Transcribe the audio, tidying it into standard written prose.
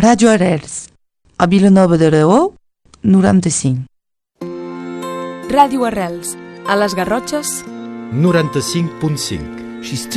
Ràdio Arrels, a Vilanova d'Aragó, 95. Ràdio Arrels, a les Garrotxes, 95.5.